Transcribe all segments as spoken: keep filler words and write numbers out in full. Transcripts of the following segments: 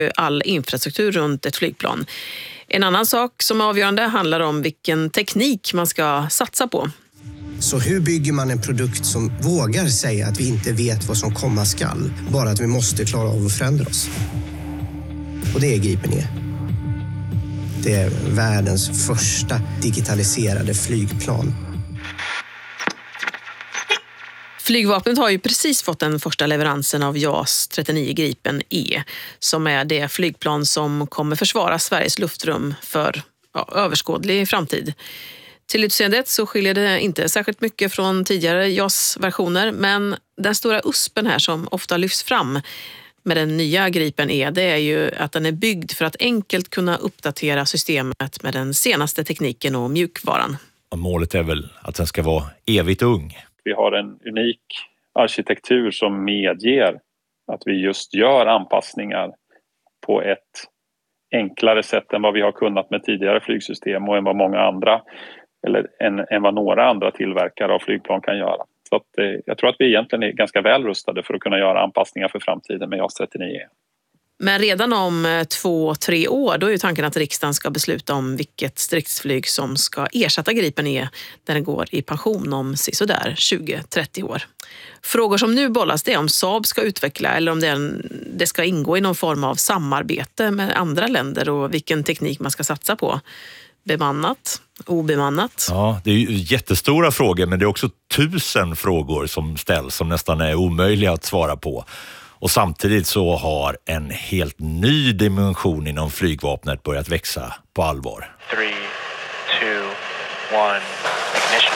all infrastruktur runt ett flygplan. En annan sak som är avgörande handlar om vilken teknik man ska satsa på. Så hur bygger man en produkt som vågar säga att vi inte vet vad som komma skall, bara att vi måste klara av att förändra oss? Och det är Gripen E. Det är världens första digitaliserade flygplan. Flygvapnet har ju precis fått den första leveransen av JAS trettionio Gripen E, som är det flygplan som kommer försvara Sveriges luftrum för ja, överskådlig framtid. Till utseendet så skiljer det inte särskilt mycket från tidigare JAS-versioner, men den stora uspen här som ofta lyfts fram med den nya Gripen E, det är ju att den är byggd för att enkelt kunna uppdatera systemet med den senaste tekniken och mjukvaran. Målet är väl att den ska vara evigt ung. Vi har en unik arkitektur som medger att vi just gör anpassningar på ett enklare sätt än vad vi har kunnat med tidigare flygsystem och än vad många andra eller än, än vad några andra tillverkare av flygplan kan göra. Så att, eh, jag tror att vi egentligen är ganska väl rustade för att kunna göra anpassningar för framtiden med JAS trettionio. Men redan om två, tre år då är ju tanken att riksdagen ska besluta om vilket stridsflyg som ska ersätta Gripen E när den går i pension om sådär tjugo till trettio år. Frågor som nu bollas det är om Saab ska utveckla eller om det, en, det ska ingå i någon form av samarbete med andra länder och vilken teknik man ska satsa på. Bemannat, obemannat. Ja, det är ju jättestora frågor, men det är också tusen frågor som ställs som nästan är omöjliga att svara på. Och samtidigt så har en helt ny dimension inom flygvapnet börjat växa på allvar. Three, two, one, ignition.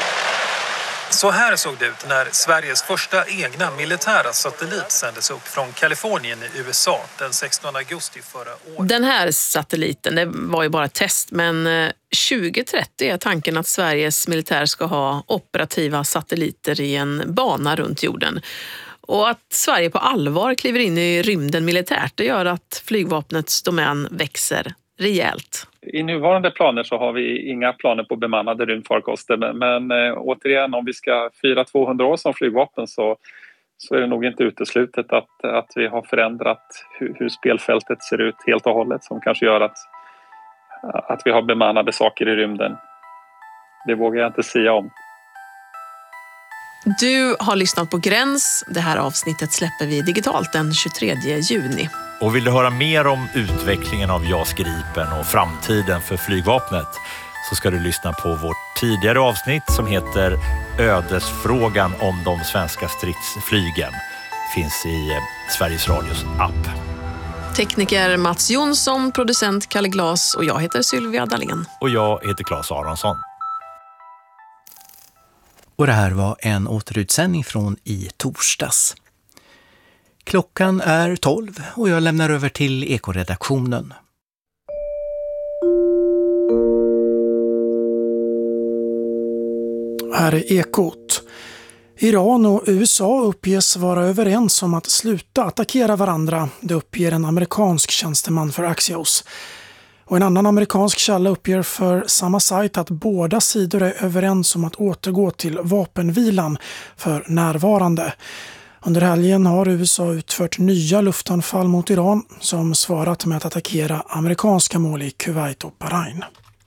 Så här såg det ut när Sveriges första egna militära satellit sändes upp från Kalifornien i U S A den sextonde augusti förra året. Den här satelliten, det var ju bara ett test, men tjugo trettio är tanken att Sveriges militär ska ha operativa satelliter i en bana runt jorden. Och att Sverige på allvar kliver in i rymden militärt, det gör att flygvapnets domän växer rejält. I nuvarande planer så har vi inga planer på bemannade rymdfarkoster, men, men äh, återigen, om vi ska fira tvåhundra år som flygvapen så, så är det nog inte uteslutet att, att vi har förändrat hur, hur spelfältet ser ut helt och hållet, som kanske gör att, att vi har bemannade saker i rymden. Det vågar jag inte säga om. Du har lyssnat på Gräns. Det här avsnittet släpper vi digitalt den tjugotredje juni. Och vill du höra mer om utvecklingen av JAS Gripen och framtiden för flygvapnet så ska du lyssna på vårt tidigare avsnitt som heter Ödesfrågan om de svenska stridsflygen. Finns i Sveriges Radios app. Tekniker Mats Jonsson, producent Kalle Glas och jag heter Sylvia Dahlén. Och jag heter Claes Aronsson. Och det här var en återutsändning från i torsdags. Klockan är tolv och jag lämnar över till Ekoredaktionen. Här är Ekot. Iran och U S A uppges vara överens om att sluta attackera varandra. Det uppger en amerikansk tjänsteman för Axios. Och en annan amerikansk källa uppger för samma sajt att båda sidor är överens om att återgå till vapenvilan för närvarande. Under helgen har U S A utfört nya luftanfall mot Iran som svarat med att attackera amerikanska mål i Kuwait och Bahrain.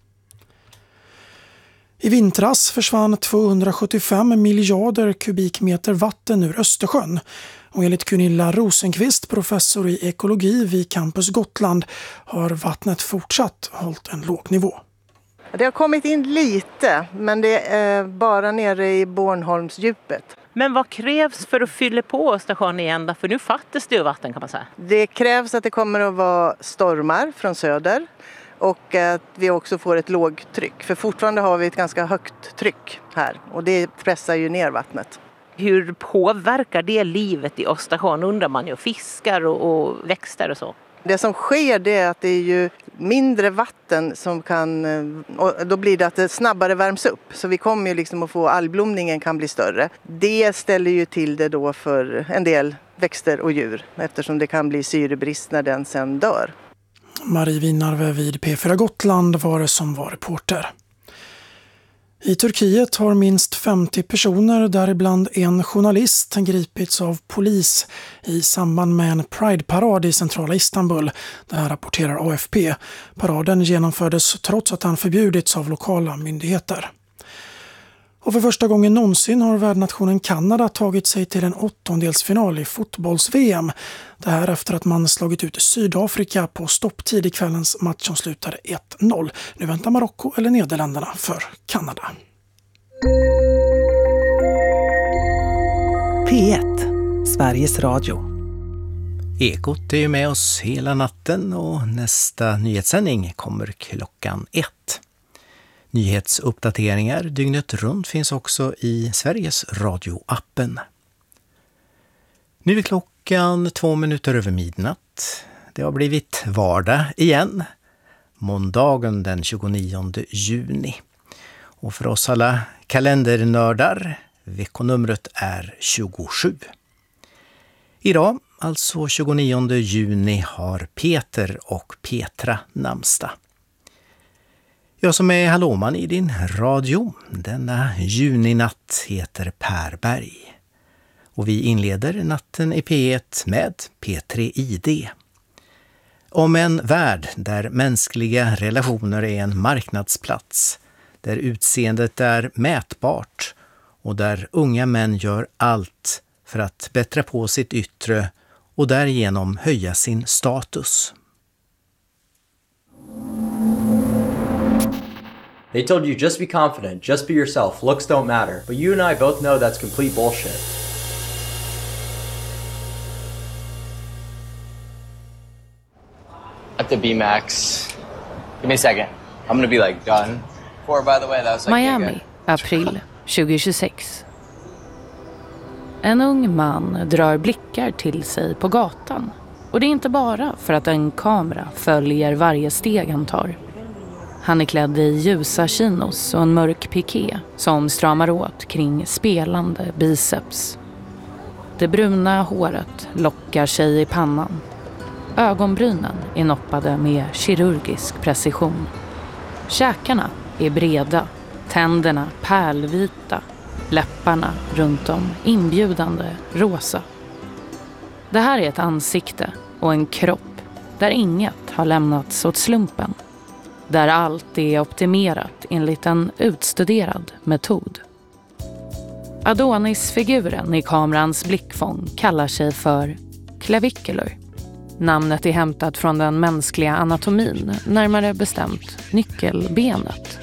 I vintras försvann tvåhundrasjuttiofem miljarder kubikmeter vatten ur Östersjön. Och enligt Gunilla Rosenqvist, professor i ekologi vid Campus Gotland, har vattnet fortsatt hållit en låg nivå. Det har kommit in lite, men det är bara nere i Bornholmsdjupet. Men vad krävs för att fylla på stationen igen då? För nu fattas det ju vatten kan man säga. Det krävs att det kommer att vara stormar från söder och att vi också får ett lågtryck. För fortfarande har vi ett ganska högt tryck här och det pressar ju ner vattnet. Hur påverkar det livet i Östersjön undrar man ju, fiskar och, och växter och så? Det som sker det är att det är ju mindre vatten som kan, och då blir det att det snabbare värms upp. Så vi kommer ju liksom att få algblomningen kan bli större. Det ställer ju till det då för en del växter och djur eftersom det kan bli syrebrist när den sen dör. Marie Winarve vid P fyra Gotland var det som var reporter. I Turkiet har minst femtio personer, däribland en journalist, gripits av polis i samband med en Pride-parad i centrala Istanbul. Det här rapporterar A F P. Paraden genomfördes trots att han förbjudits av lokala myndigheter. Och för första gången någonsin har värdnationen Kanada tagit sig till en åttondelsfinal i fotbolls-V M. Det här efter att man slagit ut Sydafrika på stopptid i kvällens match som slutade ett noll. Nu väntar Marocko eller Nederländerna för Kanada. P ett, Sveriges Radio. Ekot är ju med oss hela natten och nästa nyhetssändning kommer klockan ett. Nyhetsuppdateringar dygnet runt finns också i Sveriges Radio-appen. Nu är klockan två minuter över midnatt. Det har blivit vardag igen. Måndagen den tjugonionde juni. Och för oss alla kalendernördar, veckonumret är tjugosju. Idag, alltså tjugonionde juni, har Peter och Petra namnsdag. Jag som är hallåman i din radio denna juninatt heter Per Berg. Och vi inleder natten i P ett med P tre I D. Om en värld där mänskliga relationer är en marknadsplats, där utseendet är mätbart och där unga män gör allt för att bättra på sitt yttre och därigenom höja sin status. They told you just be confident, just be yourself, looks don't matter. But you and I both know that's complete bullshit. At the B-Max. Give me a second. I'm gonna be like done. Four, by the way, that was like Miami, april tjugohundratjugosex. En ung man drar blickar till sig på gatan. Och det är inte bara för att en kamera följer varje steg han tar. Han är klädd i ljusa chinos och en mörk piké som stramar åt kring spelande biceps. Det bruna håret lockar sig i pannan. Ögonbrynen är noppade med kirurgisk precision. Käkarna är breda, tänderna pärlvita, läpparna runt om inbjudande rosa. Det här är ett ansikte och en kropp där inget har lämnats åt slumpen. Där allt är optimerat enligt en utstuderad metod. Adonis-figuren i kamerans blickfång kallar sig för clavicular. Namnet är hämtat från den mänskliga anatomin, närmare bestämt nyckelbenet.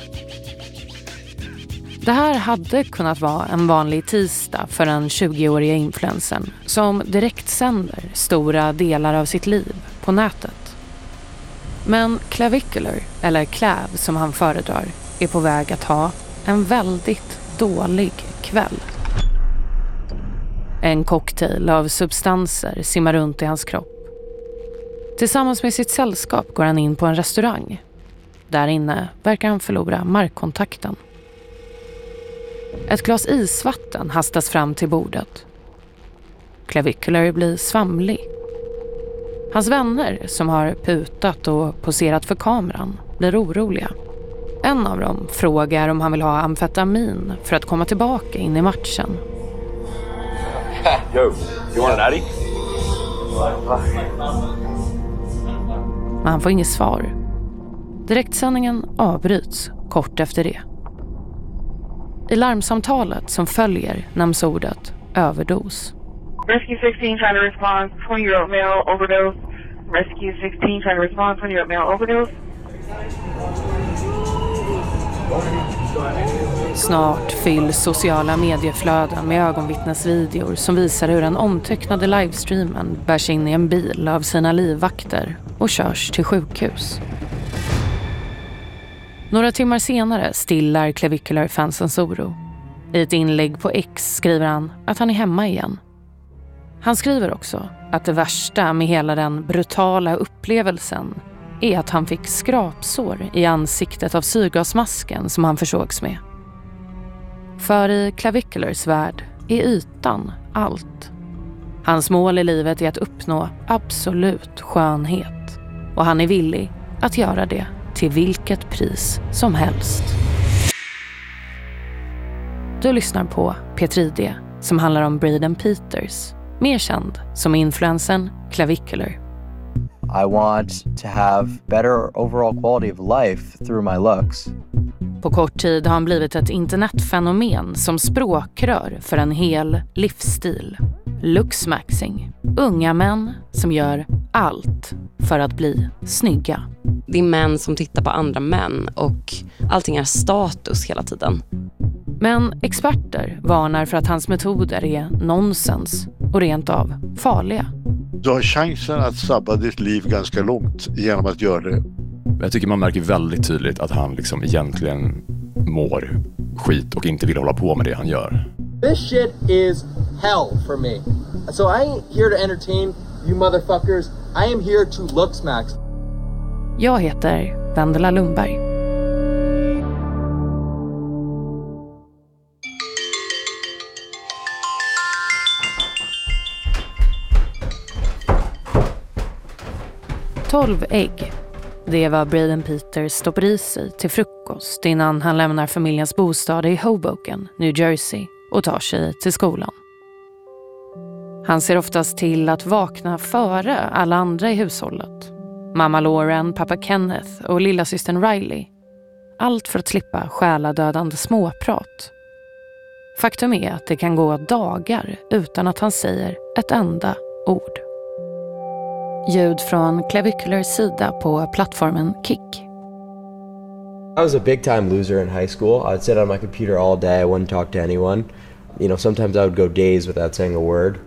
Det här hade kunnat vara en vanlig tisdag för den tjugoåriga influencern som direkt sänder stora delar av sitt liv på nätet. Men clavicular, eller clav som han föredrar, är på väg att ha en väldigt dålig kväll. En cocktail av substanser simmar runt i hans kropp. Tillsammans med sitt sällskap går han in på en restaurang. Där inne verkar han förlora markkontakten. Ett glas isvatten hastas fram till bordet. Clavicular blir svamlig. Hans vänner som har putat och poserat för kameran blir oroliga. En av dem frågar om han vill ha amfetamin för att komma tillbaka in i matchen. Yo, you want an Addy? Men han får inget svar. Direktsändningen avbryts kort efter det. I larmsamtalet som följer nämns ordet överdos. Rescue sexton trying to respond, twenty-year-old male overdose. Rescue sexton trying to respond, twenty-year-old male overdose. Snart fylls sociala medieflöden med ögonvittnesvideor som visar hur den omtecknade livestreamen bärs in i en bil av sina livvakter och körs till sjukhus. Några timmar senare stillar Clavicular-fansens oro. I ett inlägg på X skriver han att han är hemma igen. Han skriver också att det värsta med hela den brutala upplevelsen är att han fick skrapsår i ansiktet av syrgasmasken som han försågs med. För i Claviculars värld är ytan allt. Hans mål i livet är att uppnå absolut skönhet och han är villig att göra det till vilket pris som helst. Du lyssnar på P tre D som handlar om Braden Peters, mer känd som influensen Clavicular. I want to have better overall quality of life through my looks. På kort tid har han blivit ett internetfenomen som språkrör för en hel livsstil. Looksmaxing. Unga män som gör allt för att bli snygga. Det är män som tittar på andra män och allting är status hela tiden. Men experter varnar för att hans metoder är nonsens och rent av farliga. Du har chansen att sabba ditt liv ganska långt genom att göra det. Jag tycker man märker väldigt tydligt att han liksom egentligen mår skit och inte vill hålla på med det han gör. This shit is hell for me. So I ain't here to entertain you motherfuckers. I am here to looksmax. Jag heter Vendela Lundberg. Tolv ägg. Det är vad Braden Peters stoppar i sig till frukost innan han lämnar familjens bostad i Hoboken, New Jersey och tar sig till skolan. Han ser oftast till att vakna före alla andra i hushållet. Mamma Lauren, pappa Kenneth och lilla systern Riley. Allt för att slippa själadödande småprat. Faktum är att det kan gå dagar utan att han säger ett enda ord. Ljud från Claviculars sida på plattformen Kik. I was a big time loser in high school. I'd sit on my computer all day. I wouldn't talk to anyone. You know, sometimes I would go days without saying a word.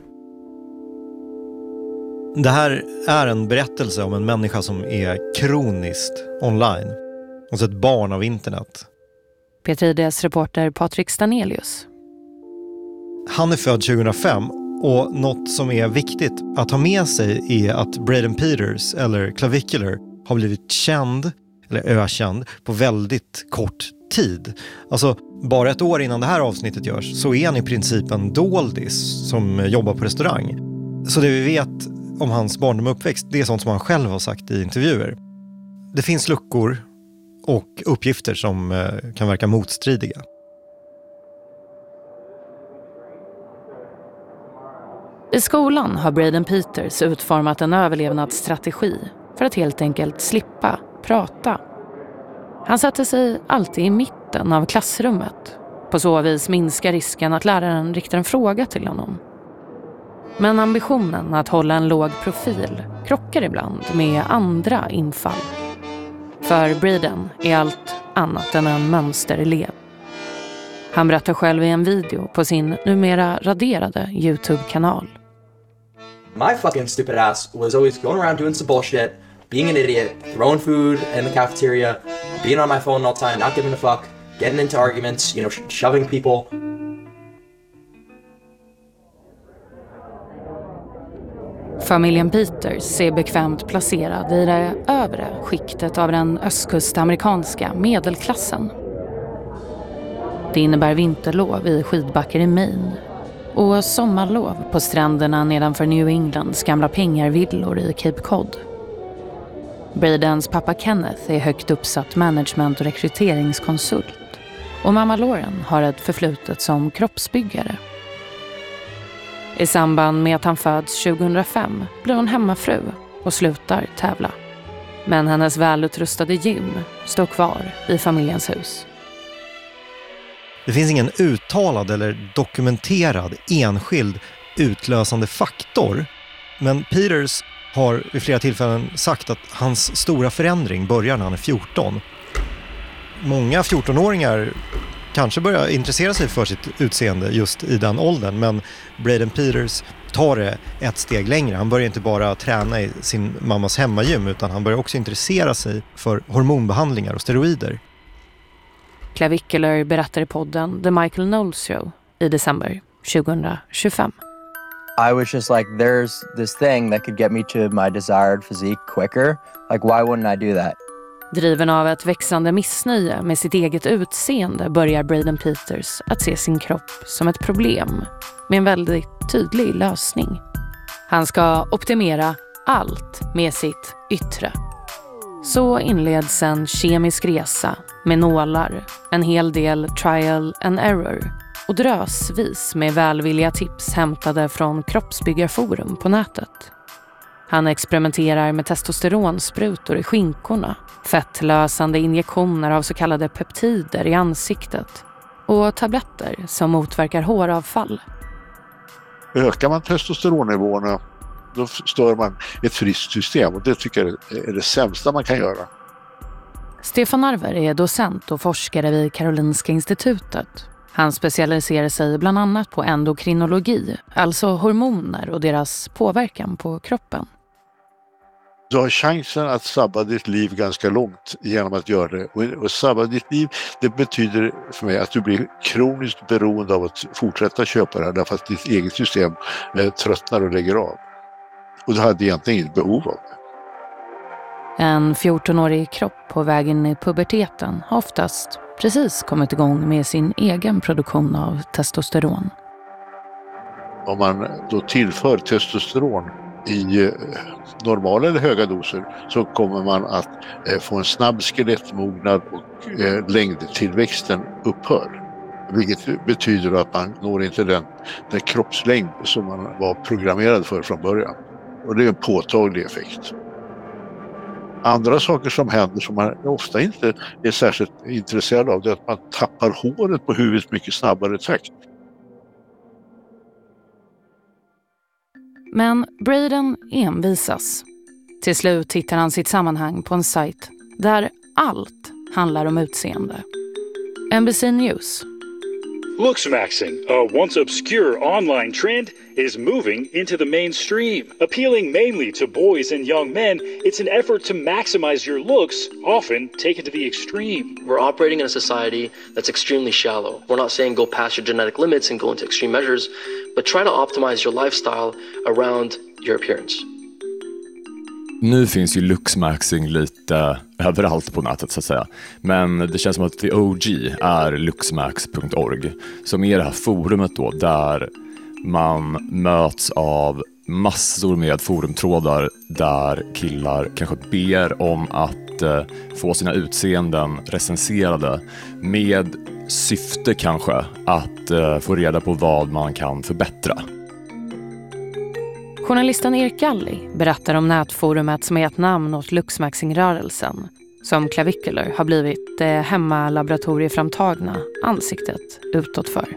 Det här är en berättelse om en människa som är kroniskt online. Alltså ett barn av internet. P tre D:s reporter Patrik Stanelius. Han är född tjugohundrafem och något som är viktigt att ha med sig är att Braden Peters eller Clavicular har blivit känd eller ökänd på väldigt kort tid. Alltså bara ett år innan det här avsnittet görs så är han i princip en doldis som jobbar på restaurang. Så det vi vet om hans barndom och uppväxt, det är sånt som han själv har sagt i intervjuer. Det finns luckor och uppgifter som kan verka motstridiga. I skolan har Braden Peters utformat en överlevnadsstrategi för att helt enkelt slippa prata. Han sätter sig alltid i mitten av klassrummet. På så vis minskar risken att läraren riktar en fråga till honom. Men ambitionen att hålla en låg profil krockar ibland med andra infall. För Braden är allt annat än en mönsterelev. Han berättar själv i en video på sin numera raderade YouTube-kanal. My fucking stupid ass was always going around doing some bullshit, being an idiot, throwing food in the cafeteria, being on my phone all the time, not giving a fuck, getting into arguments, you know, sh- shoving people. Familjen Peters är bekvämt placerad i det övre skiktet av den östkustamerikanska medelklassen. Det innebär vinterlov i skidbackar i Maine och sommarlov på stränderna nedanför New Englands gamla pengarvillor i Cape Cod. Bradens pappa Kenneth är högt uppsatt management- och rekryteringskonsult och mamma Lauren har ett förflutet som kroppsbyggare. I samband med att han föds tjugohundrafem blir hon hemmafru och slutar tävla. Men hennes välutrustade gym står kvar i familjens hus. Det finns ingen uttalad eller dokumenterad enskild utlösande faktor. Men Peters har vid flera tillfällen sagt att hans stora förändring börjar när han är fjorton. Många fjortonåringar kanske börjar intressera sig för sitt utseende just i den åldern. Men Braden Peters tar det ett steg längre. Han börjar inte bara träna i sin mammas hemmagym utan han börjar också intressera sig för hormonbehandlingar och steroider. Clavicular berättar i podden The Michael Knowles Show i december tjugohundratjugofem. I was just like, there's this thing that could get me to my desired physique quicker. Like, why wouldn't I do that? Driven av ett växande missnöje med sitt eget utseende börjar Braden Peters att se sin kropp som ett problem med en väldigt tydlig lösning. Han ska optimera allt med sitt yttre. Så inleds en kemisk resa med nålar, en hel del trial and error och drösvis med välvilliga tips hämtade från kroppsbyggarforum på nätet. Han experimenterar med testosteronsprutor i skinkorna, fettlösande injektioner av så kallade peptider i ansiktet och tabletter som motverkar håravfall. Ökar man testosteronnivåerna, då stör man ett friskt system, och det tycker jag är det sämsta man kan göra. Stefan Arver är docent och forskare vid Karolinska institutet. Han specialiserar sig bland annat på endokrinologi, alltså hormoner och deras påverkan på kroppen. Du har chansen att sabba ditt liv ganska långt genom att göra det. Och, och sabba ditt liv, det betyder för mig att du blir kroniskt beroende av att fortsätta köpa det här, därför att ditt eget system eh, tröttnar och lägger av. Och du hade egentligen inget behov av det. En fjortonårig kropp på vägen i puberteten har oftast precis kommit igång med sin egen produktion av testosteron. Om man då tillför testosteron i normala eller höga doser, så kommer man att få en snabb skelettmognad och längdtillväxten upphör. Vilket betyder att man når inte den, den kroppslängd som man var programmerad för från början. Och det är en påtaglig effekt. Andra saker som händer som man ofta inte är särskilt intresserad av, det är att man tappar håret på huvudet mycket snabbare takt. Men Braden envisas. Till slut hittar han sitt sammanhang på en sajt där allt handlar om utseende. N B C News. Looksmaxing, a once obscure online trend, is moving into the mainstream. Appealing mainly to boys and young men, it's an effort to maximize your looks, often taken to the extreme. We're operating in a society that's extremely shallow. We're not saying go past your genetic limits and go into extreme measures, but try to optimize your lifestyle around your appearance. Nu finns ju looksmaxing lite överallt på nätet så att säga. Men det känns som att the O G är looksmax punkt org, som är det här forumet då där man möts av massor med forumtrådar där killar kanske ber om att eh, få sina utseenden recenserade med syfte kanske att eh, få reda på vad man kan förbättra. Journalisten Erik Galli berättar om nätforumet som är ett namn åt looksmaxing-rörelsen, som Clavicular har blivit det hemmalaboratorieframtagna ansiktet utåt för.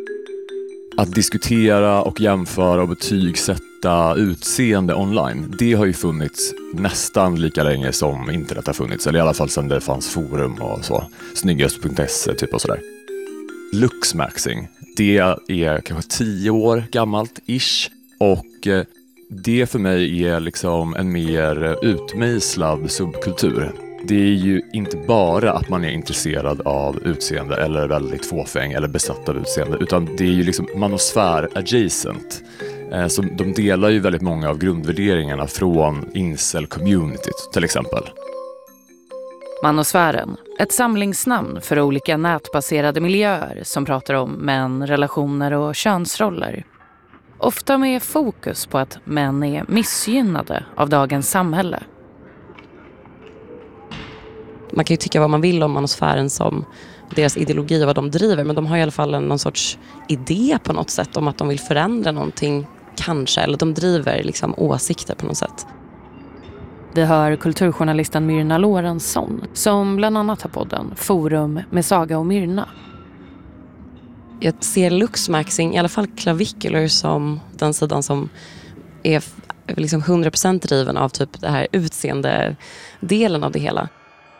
Att diskutera och jämföra och betygsätta utseende online, det har ju funnits nästan lika länge som internet har funnits, eller i alla fall sedan det fanns forum och så, snyggast punkt se typ och sådär. Looksmaxing, det är kanske tio år gammalt ish, och det för mig är liksom en mer utmejslad subkultur. Det är ju inte bara att man är intresserad av utseende eller väldigt fåfäng eller besatt av utseende, utan det är ju liksom manosfär adjacent. Så de delar ju väldigt många av grundvärderingarna från incel-communityt till exempel. Manosfären, ett samlingsnamn för olika nätbaserade miljöer som pratar om män, relationer och könsroller. Ofta med fokus på att män är missgynnade av dagens samhälle. Man kan ju tycka vad man vill om manosfären som deras ideologi och vad de driver, men de har i alla fall någon sorts idé på något sätt om att de vill förändra någonting kanske, eller de driver liksom åsikter på något sätt. Vi hör kulturjournalisten Myrna Lorentzon som bland annat har podden Forum med Saga och Myrna. Jag ser looksmaxing, i alla fall Clavicular, som den sidan som är liksom hundra procent driven av typ det här utseende delen av det hela.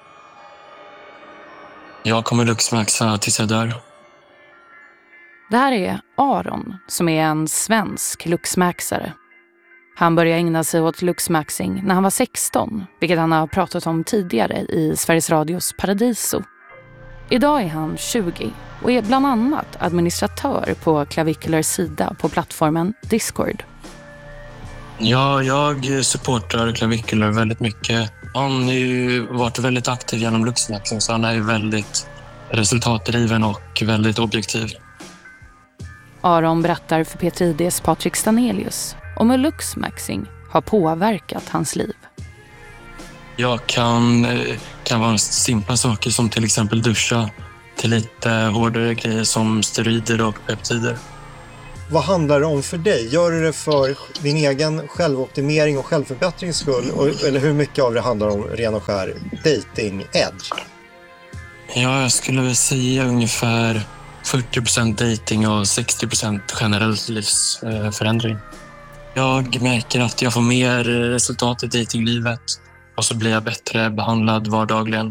Jag kommer looksmaxa tills jag dör. Det här är Aron som är en svensk looksmaxare. Han började ägna sig åt looksmaxing när han var sexton, vilket han har pratat om tidigare i Sveriges Radios Paradiso. Idag är han tjugo och är bland annat administratör på Claviculars sida på plattformen Discord. Ja, jag supportar Clavicular väldigt mycket. Han har ju varit väldigt aktiv genom looksmaxing, så han är ju väldigt resultatdriven och väldigt objektiv. Aron berättar för P tre I D:s Patrik Stanelius om hur looksmaxing har påverkat hans liv. Jag kan, kan vara simpla saker som till exempel duscha. till lite hårdare grejer som steroider och peptider. Vad handlar det om för dig? Gör du det för din egen självoptimering och självförbättrings skull? Eller hur mycket av det handlar om ren och skär dating-edge? Ja, jag skulle väl säga ungefär fyrtio procent dating och sextio procent generell livsförändring. Jag märker att jag får mer resultat i datinglivet och så blir jag bättre behandlad vardagligen.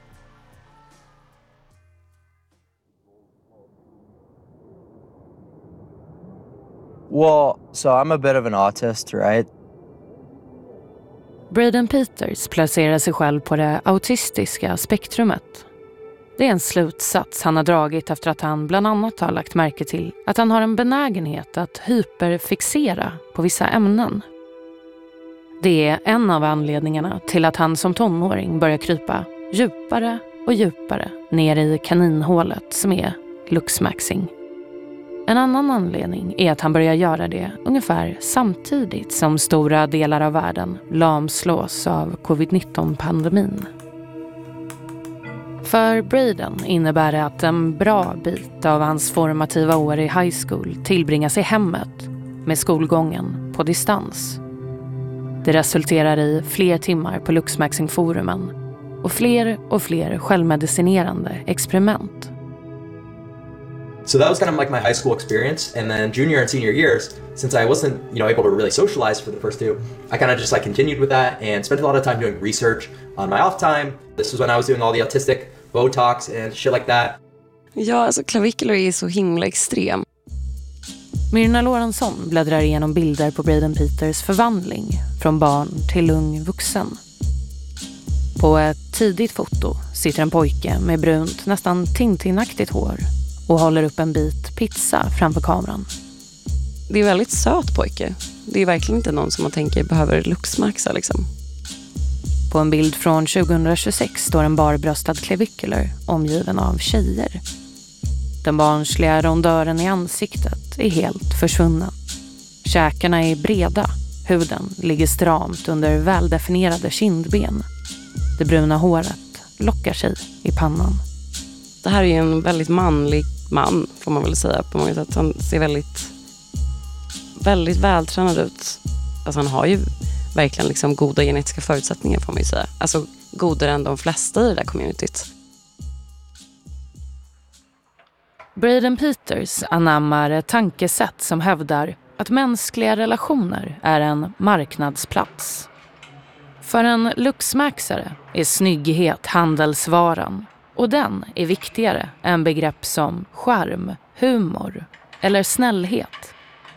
Well, so I'm a bit of an autist, right? Braden Peters placerar sig själv på det autistiska spektrumet. Det är en slutsats han har dragit efter att han bland annat har lagt märke till att han har en benägenhet att hyperfixera på vissa ämnen. Det är en av anledningarna till att han som tonåring börjar krypa djupare och djupare ner i kaninhålet som är luxmaxing. En annan anledning är att han börjar göra det ungefär samtidigt som stora delar av världen lamslås av covid nitton-pandemin. För Braden innebär det att en bra bit av hans formativa år i high school tillbringas i hemmet med skolgången på distans. Det resulterar i fler timmar på luxmaxing-forumen och fler och fler självmedicinerande experiment. So that was kind of like my high school experience. And then junior and senior years, since I wasn't, you know, able to really socialize for the first two, I kind of just like continued with that and spent a lot of time doing research on my off time. This was when I was doing all the autistic Botox and shit like that. Ja, alltså clavicular är så himla extrem. Myrna Lorentzon bläddrar igenom bilder på Braden Peters förvandling från barn till ung vuxen. På ett tidigt foto sitter en pojke med brunt, nästan Tintin-aktigt hår och håller upp en bit pizza framför kameran. Det är väldigt söt pojke. Det är verkligen inte någon som man tänker behöver luxmaxa liksom. På en bild från tjugohundratjugosex står en barbröstad clavicular omgiven av tjejer. Den barnsliga rondören i ansiktet är helt försvunnen. Käkarna är breda, huden ligger stramt under väldefinierade kindben. Det bruna håret lockar sig i pannan. Det här är en väldigt manlig man, får man väl säga på många sätt. Han ser väldigt, väldigt vältränad ut. Alltså han har ju verkligen liksom goda genetiska förutsättningar, får man ju säga. Alltså godare än de flesta i det där communityt. Braden Peters anammar ett tankesätt som hävdar att mänskliga relationer är en marknadsplats. För en luxmaxare är snygghet handelsvaran. Och den är viktigare än begrepp som charm, humor eller snällhet.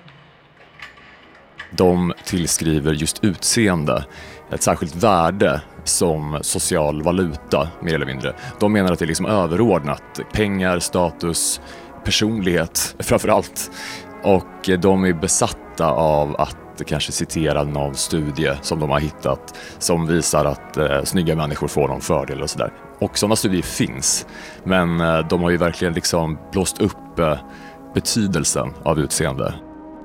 De tillskriver just utseende ett särskilt värde som social valuta, mer eller mindre. De menar att det är liksom överordnat pengar, status, personlighet framförallt. Och de är besatta av att kanske citera någon studie som de har hittat som visar att eh, snygga människor får någon fördel och sådär. Och sådana studier finns, men eh, de har ju verkligen liksom blåst upp eh, betydelsen av utseende.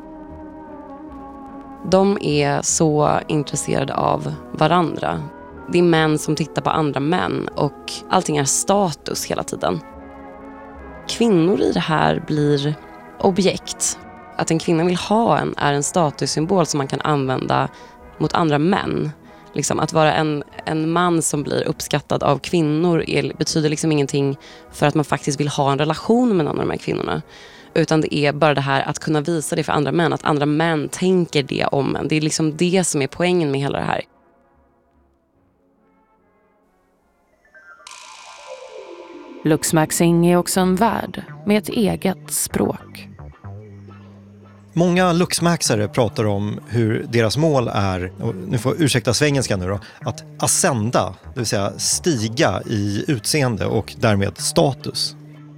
De är så intresserade av varandra. Det är män som tittar på andra män och allting är status hela tiden. Kvinnor i det här blir objekt. Att en kvinna vill ha en är en statussymbol som man kan använda mot andra män. Liksom, att vara en, en man som blir uppskattad av kvinnor är, betyder liksom ingenting för att man faktiskt vill ha en relation med någon av de här kvinnorna. Utan det är bara det här att kunna visa det för andra män. Att andra män tänker det om en. Det är liksom det som är poängen med hela det här. Luxmaxing är också en värld med ett eget språk. Många luxmaxare pratar om hur deras mål är, och nu får ursäkta svengelska nu då, att ascenda, det vill säga stiga i utseende och därmed status.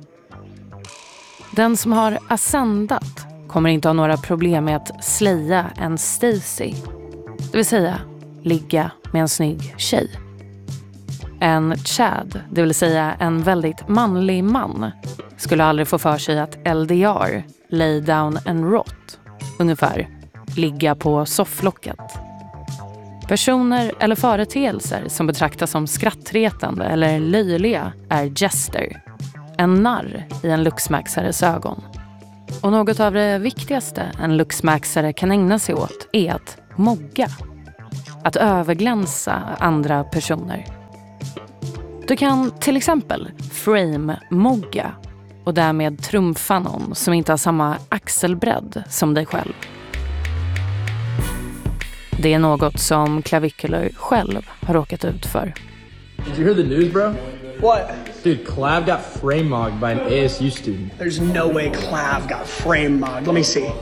Den som har ascendat kommer inte ha några problem med att släja en Stacy, det vill säga ligga med en snygg tjej. En Chad, det vill säga en väldigt manlig man, skulle aldrig få för sig att L D R, lay down and rot, ungefär, ligga på sofflocket. Personer eller företeelser som betraktas som skrattretande eller löjliga är jester. en narr i en luxmaxares ögon. Och något av det viktigaste en luxmaxare kan ägna sig åt är att mogga. Att överglänsa andra personer. Du kan till exempel frame-mogga och därmed trumfa någon som inte har samma axelbredd som dig själv. Det är något som Clavicular själv har råkat ut för. Did you hear the news, bro? What? Dude, Clav got frame-mogged by an A S U student. There's no way Clav got frame-mogged. Let me see.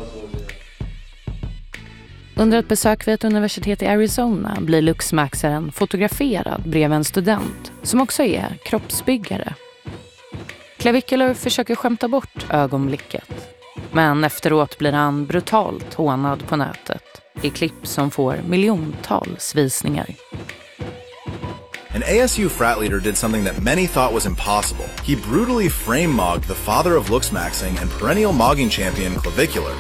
Under ett besök vid ett universitet i Arizona blir luxmaxaren fotograferad bredvid en student som också är kroppsbyggare. Clavicular försöker skämta bort ögonblicket. Men efteråt blir han brutalt hånad på nätet i klipp som får miljontals visningar. An A S U frat leader did something that many thought was impossible. He brutally frame-mogged the father of looksmaxing and perennial mogging champion Clavicular.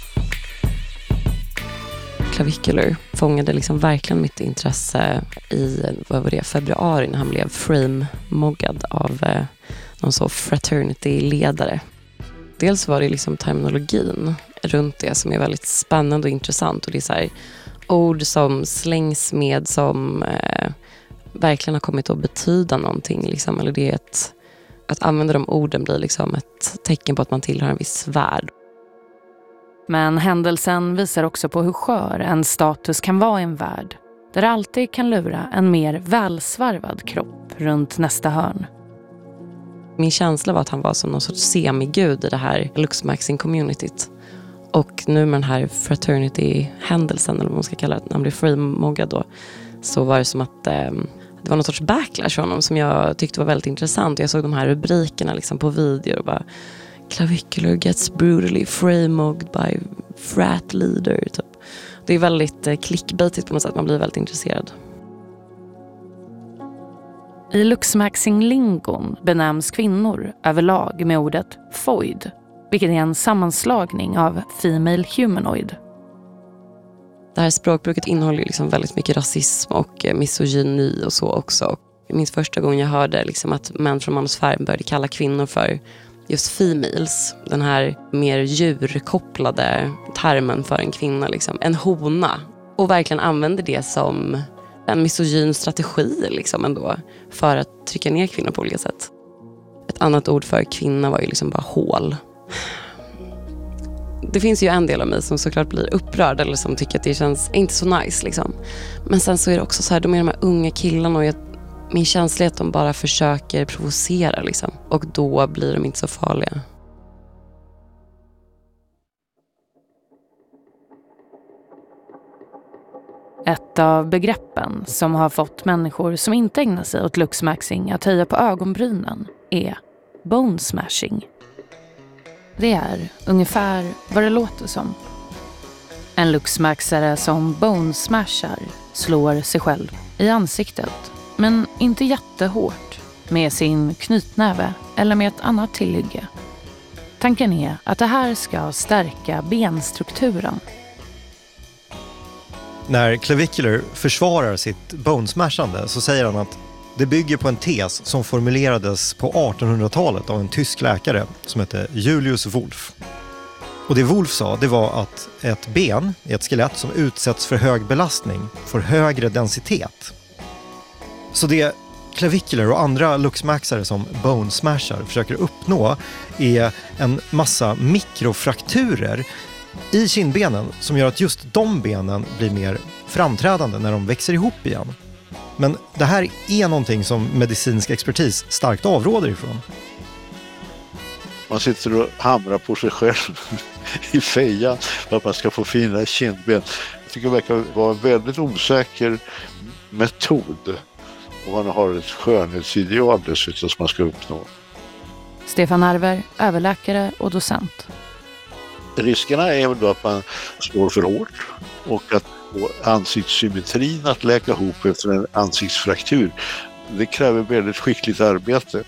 Clavicular fångade liksom verkligen mitt intresse i vad var det, februari när han blev frame-moggad av eh, någon så fraternity-ledare. Dels var det liksom terminologin runt det som är väldigt spännande och intressant. Och det är så här, ord som slängs med som eh, verkligen har kommit att betyda någonting. Liksom. Eller det är ett, att använda de orden blir liksom ett tecken på att man tillhör en viss värld. Men händelsen visar också på hur skör en status kan vara i en värld. Där det alltid kan lura en mer välsvarvad kropp runt nästa hörn. Min känsla var att han var som någon sorts semigud i det här luxmaxing-communityt. Och nu med den här fraternity-händelsen, eller vad man ska kalla det, när han blev frame-moggad då, så var det som att eh, det var någon sorts backlash för honom som jag tyckte var väldigt intressant. Jag såg de här rubrikerna liksom på videor och bara Clavicular gets brutally frame-mogged by frat leader. Typ. Det är väldigt eh, clickbaitigt på något sätt, man blir väldigt intresserad. I luxmaxing-lingon benämns kvinnor överlag med ordet foid, vilket är en sammanslagning av female humanoid. Det här språkbruket innehåller liksom väldigt mycket rasism och misogyni och så också. Jag minns första gången jag hörde liksom att män från manusfären började kalla kvinnor för just females. Den här mer djurkopplade termen för en kvinna, liksom. En hona. Och verkligen använder det som en misogyn strategi liksom ändå för att trycka ner kvinnor på olika sätt. Ett annat ord för kvinna var ju liksom bara hål. Det finns ju en del av mig som såklart blir upprörd eller som tycker att det känns inte så nice liksom. Men sen så är det också så här, de är de här unga killarna och jag, min känsla är att de bara försöker provocera liksom. Och då blir de inte så farliga. Ett av begreppen som har fått människor som inte ägnar sig åt luxmaxing att höja på ögonbrynen är bone smashing. Det är ungefär vad det låter som. En luxmaxare som bone smashar slår sig själv i ansiktet, men inte jättehårt, med sin knytnäve eller med ett annat tillhygge. Tanken är att det här ska stärka benstrukturen. När Clavicular försvarar sitt bonesmashande så säger han att det bygger på en tes som formulerades på artonhundratalet av en tysk läkare som hette Julius Wolff. Och det Wolff sa, det var att ett ben i ett skelett som utsätts för hög belastning får högre densitet. Så det Clavicular och andra luxmaxare som bonesmashar försöker uppnå är en massa mikrofrakturer i kindbenen som gör att just de benen blir mer framträdande när de växer ihop igen. Men det här är någonting som medicinsk expertis starkt avråder ifrån. Man sitter och hamrar på sig själv i fejan för att man ska få fina kindben. Jag tycker det verkar vara en väldigt osäker metod om man har ett skönhetsideal dessutom som man ska uppnå. Stefan Arver, överläkare och docent. Riskerna är väl då att man slår för hårt och att ansiktssymmetrin att läka ihop efter en ansiktsfraktur. Det kräver väldigt skickligt arbete.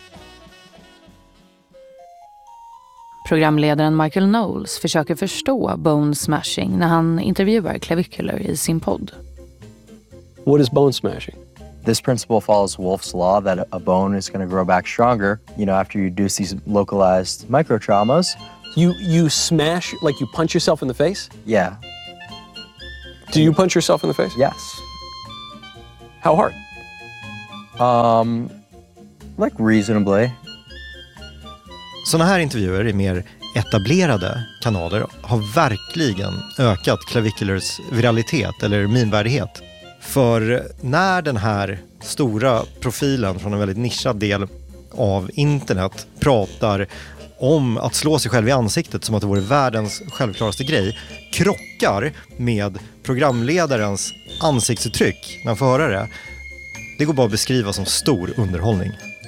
Programledaren Michael Knowles försöker förstå bone smashing när han intervjuar Clavicular i sin podd. What is bone smashing? This principle follows Wolff's law that a bone is going to grow back stronger, you know, after you reduce these localized microtraumas. You you smash, like you punch yourself in the face? Yeah. Do you punch yourself in the face? Yes. How hard? Um, like reasonably. Såna här intervjuer i mer etablerade kanaler har verkligen ökat Claviculars viralitet eller minvärdighet. För när den här stora profilen från en väldigt nischad del av internet pratar om att slå sig själv i ansiktet som att det vore världens självklaraste grej, krockar med programledarens ansiktsuttryck när han får höra det, det går bara att beskriva som stor underhållning.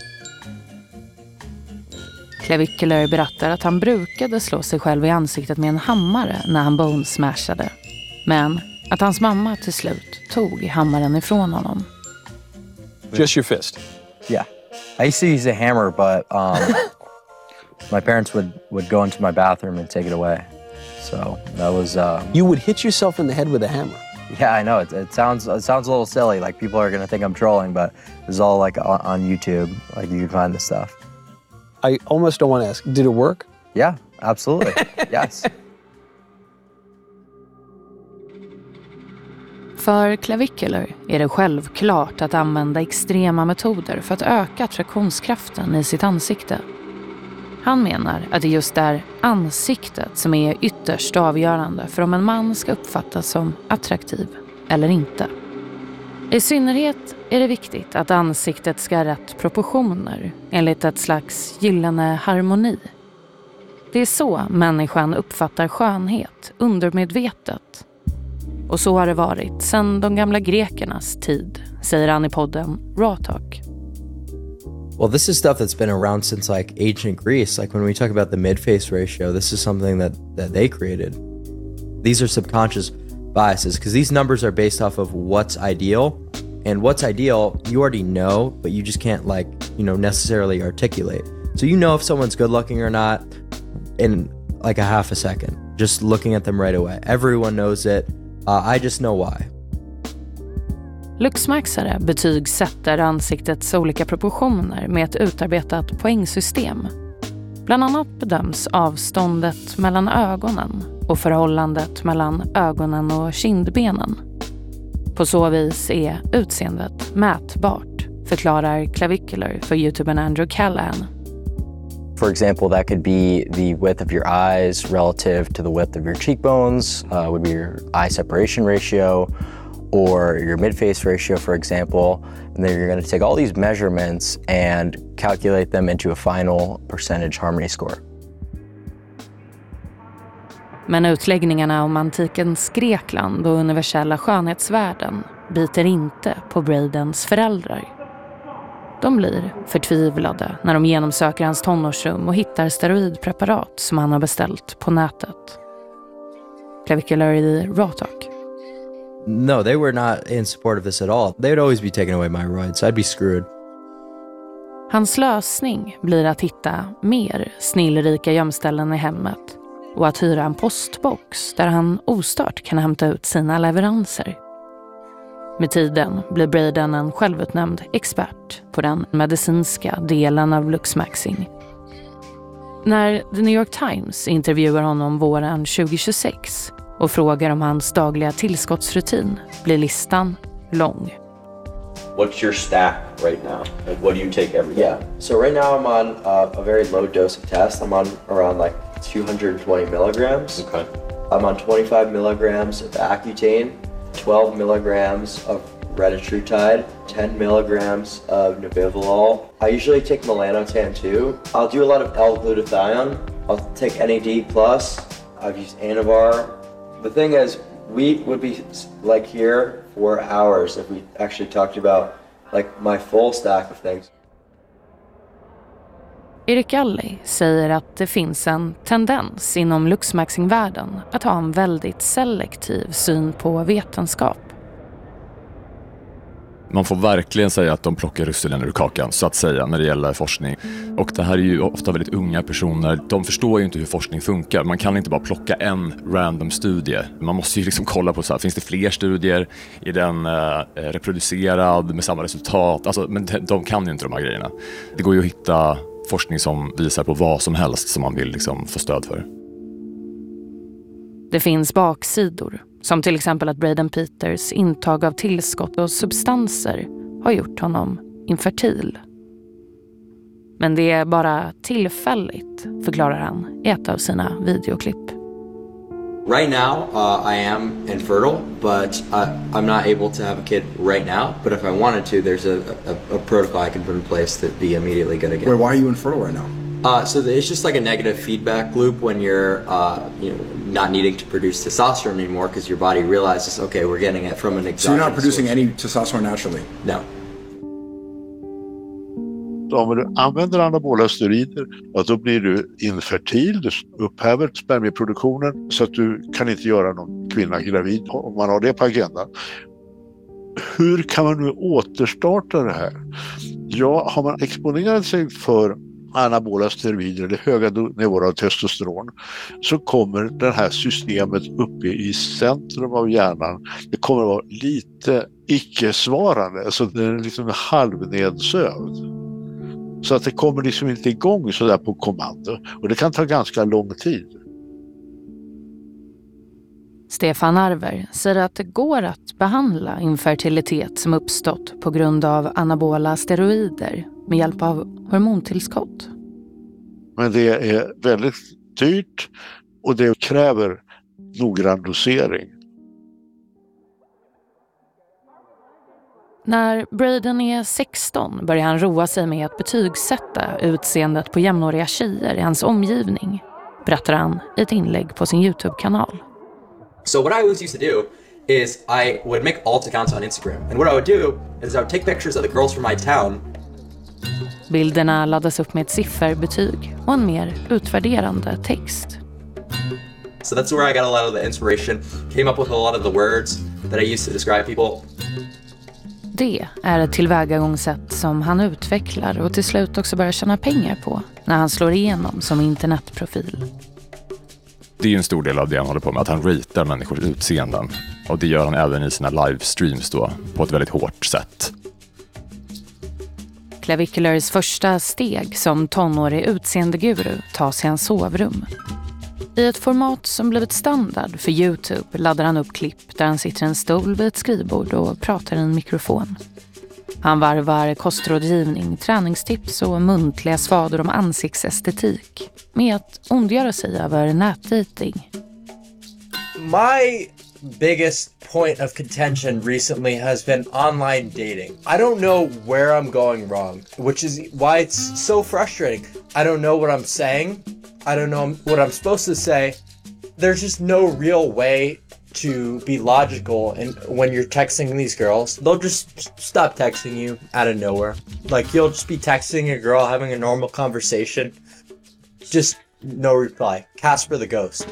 Clavicular berättar att han brukade slå sig själv i ansiktet med en hammare när han bone smashade. Men att hans mamma till slut tog hammaren ifrån honom. Just your fist? Yeah. I used to use a hammer, but um, my parents would, would go into my bathroom and take it away. So that was... Uh, you would hit yourself in the head with a hammer? Yeah, I know. It, it sounds it sounds a little silly. Like, people are going to think I'm trolling, but it's all like on, on YouTube. Like, you can find this stuff. I almost don't want to ask, did it work? Yeah, absolutely. Yes. För Clavicular är det självklart att använda extrema metoder för att öka attraktionskraften i sitt ansikte. Han menar att det just är ansiktet som är ytterst avgörande för om en man ska uppfattas som attraktiv eller inte. I synnerhet är det viktigt att ansiktet ska ha rätt proportioner enligt ett slags gyllene harmoni. Det är så människan uppfattar skönhet undermedvetet. Och så har det varit sedan de gamla grekernas tid, säger han i podden Raw Talk. Well, this is stuff that's been around since like ancient Greece. Like when we talk about the mid-face ratio, this is something that, that they created. These are subconscious biases because these numbers are based off of what's ideal. And what's ideal, you already know, but you just can't like, you know, necessarily articulate. So you know if someone's good looking or not in like a half a second, just looking at them right away. Everyone knows it. Uh, I just know why. Luxmaxare betygsätter ansiktets olika proportioner med ett utarbetat poängsystem. Bland annat bedöms avståndet mellan ögonen och förhållandet mellan ögonen och kindbenen. På så vis är utseendet mätbart, förklarar Clavicular för YouTubern Andrew Callahan. For example, that could be the width of your eyes relative to the width of your cheekbones, uh, would be your eye separation ratio, or your mid-face ratio, for example. And then you're going to take all these measurements and calculate them into a final percentage harmony score. Men utläggningarna om antikens Grekland och universella skönhetsvärden biter inte på Bradens föräldrar. De blir förtvivlade när de genomsöker hans tonårsrum och hittar steroidpreparat som han har beställt på nätet. Clavicular i Raw Talk. No, they were not in support of this at all. They would always be taking away my rights. I'd be screwed. Hans lösning blir att hitta mer snillrika gömställen i hemmet och att hyra en postbox där han ostört kan hämta ut sina leveranser. Med tiden blir Braden en självutnämnd expert på den medicinska delen av luxmaxing. När The New York Times intervjuar honom våren tjugohundratjugosex och frågar om hans dagliga tillskottsrutin blir listan lång. What's your stack right now? Like, what do you take every day? Yeah, so right now I'm on uh, a very low dose of test. I'm on around like two hundred twenty milligrams. Okay. I'm on twenty-five milligrams of Accutane, twelve milligrams of Retatrutide, ten milligrams of Nebivolol. I usually take Melanotan too. I'll do a lot of L-glutathione. I'll take N A D plus. I've used Anavar. The thing is, we would be like here for hours if we actually talked about like my full stack of things. Erik Alley säger att det finns en tendens inom luxmaxing-världen att ha en väldigt selektiv syn på vetenskap. Man får verkligen säga att de plockar russinen ur kakan, så att säga, när det gäller forskning. Och det här är ju ofta väldigt unga personer. De förstår ju inte hur forskning funkar. Man kan inte bara plocka en random studie. Man måste ju liksom kolla på så här, finns det fler studier? Är den eh, reproducerad med samma resultat? Alltså, men de, de kan ju inte de här grejerna. Det går ju att hitta forskning som visar på vad som helst som man vill liksom få stöd för. Det finns baksidor, som till exempel att Braden Peters intag av tillskott och substanser har gjort honom infertil. Men det är bara tillfälligt, förklarar han i ett av sina videoklipp. Right now, uh, I am infertile, but uh, I'm not able to have a kid right now. But if I wanted to, there's a, a, a protocol I can put in place to be immediately good again. Wait, why are you infertile right now? Uh, so it's just like a negative feedback loop when you're, uh, you know, not needing to produce testosterone anymore because your body realizes, okay, we're getting it from an exogenous. So you're not producing source. any testosterone naturally? No. Om du använder anabola steroider, ja, då blir du infertil, du upphäver spermieproduktionen så att du kan inte göra någon kvinna gravid om man har det på agendan. Hur kan man nu återstarta det här? Ja, har man exponerat sig för anabola steroider eller höga nivåer av testosteron, så kommer det här systemet uppe i centrum av hjärnan, det kommer att vara lite icke-svarande, så det är liksom halvnedsövd. Så att det kommer liksom inte igång så där på kommando, och det kan ta ganska lång tid. Stefan Arver säger att det går att behandla infertilitet som uppstått på grund av anabola steroider med hjälp av hormontillskott. Men det är väldigt dyrt och det kräver noggrann dosering. När Braden är sexton börjar han roa sig med att betygsätta utseendet på jämnåriga tjejer i hans omgivning, berättar han i ett inlägg på sin YouTube-kanal. So what I always used to do is I would make alt accounts on Instagram. And what I would do is I would take pictures of the girls from my town. Bilderna laddas upp med ett sifferbetyg och en mer utvärderande text. So that's where I got a lot of the inspiration. Came up with a lot of the words that I used to describe people. Det är ett tillvägagångssätt som han utvecklar och till slut också börjar tjäna pengar på när han slår igenom som internetprofil. Det är ju en stor del av det han håller på med, att han ratear människors utseenden. Och det gör han även i sina livestreams då, på ett väldigt hårt sätt. Claviculars första steg som tonårig utseendeguru tas i hans sovrum. I ett format som blivit standard för YouTube laddar han upp klipp där han sitter i en stol vid ett skrivbord och pratar i en mikrofon. Han varvar kostrådgivning, träningstips och muntliga svader om ansiktsestetik med att ondgöra sig över nätdating. My biggest point of contention recently has been online dating. I don't know where I'm going wrong, which is why it's so frustrating. I don't know what I'm saying. I don't know what I'm supposed to say. There's just no real way to be logical, and when you're texting these girls, they'll just stop texting you out of nowhere. Like, you'll just be texting a girl, having a normal conversation, just no reply. Casper the Ghost.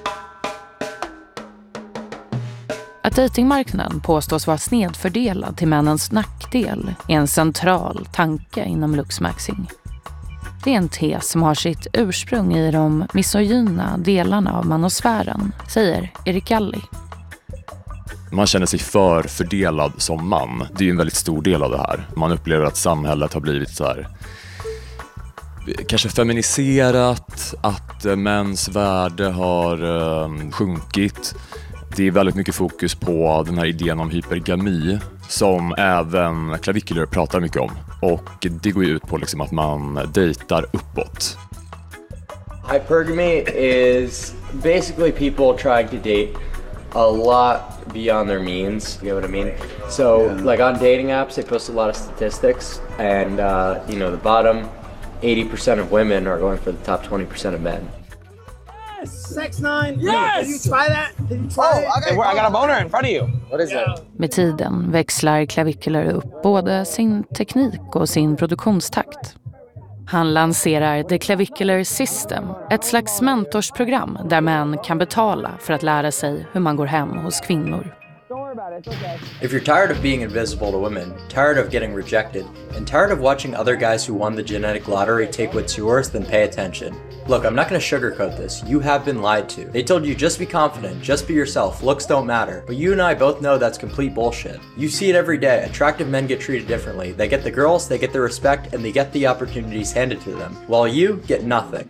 Att datingmarknaden påstås vara snedfördelad till männens nackdel är en central tanke inom luxmaxing. Det är en tes som har sitt ursprung i de misogyna delarna av manosfären, säger Erik Galli. Man känner sig för fördelad som man. Det är ju en väldigt stor del av det här. Man upplever att samhället har blivit så här, kanske feminiserat, att mäns värde har um, sjunkit. Det är väldigt mycket fokus på den här idén om hypergami som även Clavicular pratar mycket om. Och det går ju ut på liksom att man dejtar uppåt. Hypergamy is basically people trying to date a lot beyond their means, you know what I mean? So, yeah. Like on dating apps, they post a lot of statistics, and uh, you know, the bottom eighty percent of women are going for the top twenty percent of men. Sex nine. Yes! Did you try that? Did you try oh, it? Okay. I got a boner in front of you. What is yeah. it? Med tiden växlar Clavicular upp både sin teknik och sin produktionstakt. Han lanserar The Clavicular System, ett slags mentorsprogram där män kan betala för att lära sig hur man går hem hos kvinnor. If you're tired of being invisible to women, tired of getting rejected, and tired of watching other guys who won the genetic lottery take what's yours, then pay attention. Look, I'm not gonna sugarcoat this. You have been lied to. They told you just be confident, just be yourself, looks don't matter. But you and I both know that's complete bullshit. You see it every day. Attractive men get treated differently. They get the girls, they get the respect, and they get the opportunities handed to them. While you get nothing.